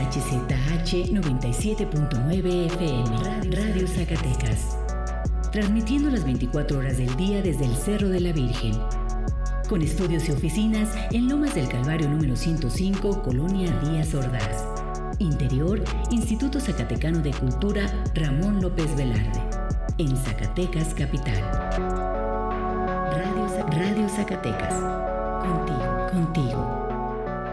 XHZH 97.9 FM, Radio Zacatecas. Transmitiendo las 24 horas del día desde el Cerro de la Virgen. Con estudios y oficinas en Lomas del Calvario número 105, Colonia Díaz Ordaz. Interior, Instituto Zacatecano de Cultura Ramón López Velarde. En Zacatecas, capital. Radio Zacatecas. Contigo.